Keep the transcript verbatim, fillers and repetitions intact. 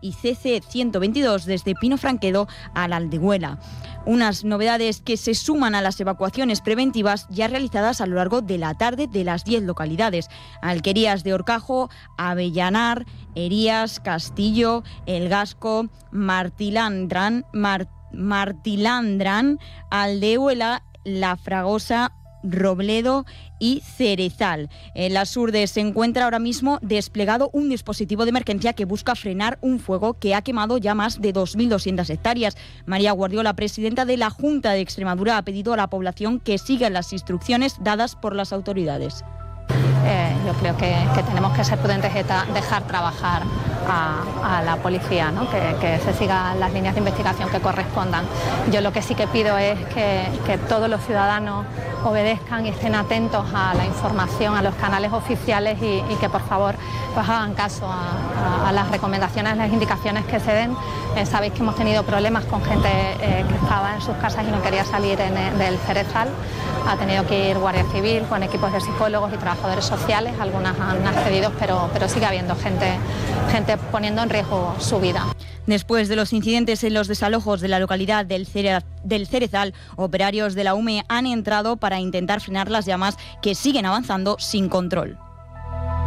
y C C ciento veintidós desde Pino Franquedo a la Aldehuela. Unas novedades que se suman a las evacuaciones preventivas ya realizadas a lo largo de la tarde de las diez localidades: Alquerías de Horcajo, Avellanar, Erías, Castillo, El Gasco, Martilandran, Mar, Martilandran, Aldehuela, La Fragosa, Robledo y Cerezal. En las Urdes se encuentra ahora mismo desplegado un dispositivo de emergencia que busca frenar un fuego que ha quemado ya más de dos mil doscientas hectáreas. María Guardiola, presidenta de la Junta de Extremadura, ha pedido a la población que siga las instrucciones dadas por las autoridades. Eh, yo creo que, que tenemos que ser prudentes y dejar trabajar a, a la policía, ¿no? que, que se sigan las líneas de investigación que correspondan. Yo lo que sí que pido es que, que todos los ciudadanos obedezcan y estén atentos a la información, a los canales oficiales y, y que por favor pues hagan caso a, a, a las recomendaciones, las indicaciones que se den. Eh, sabéis que hemos tenido problemas con gente eh, que estaba en sus casas y no quería salir en, en, del Cerezal. Ha tenido que ir Guardia Civil con equipos de psicólogos y trabajadores sociales. Algunas han accedido, pero, pero sigue habiendo gente, gente poniendo en riesgo su vida. Después de los incidentes en los desalojos de la localidad del, Cere- del Cerezal, operarios de la U M E han entrado para intentar frenar las llamas que siguen avanzando sin control.